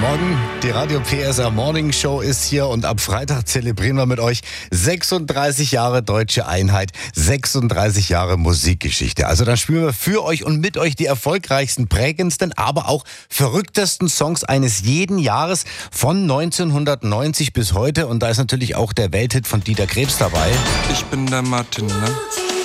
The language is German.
Morgen. Die Radio PSR Morning Show ist hier und ab Freitag zelebrieren wir mit euch 36 Jahre Deutsche Einheit, 36 Jahre Musikgeschichte. Also dann spielen wir für euch und mit euch die erfolgreichsten, prägendsten, aber auch verrücktesten Songs eines jeden Jahres von 1990 bis heute. Und da ist natürlich auch der Welthit von Dieter Krebs dabei. Ich bin der Martin, ne?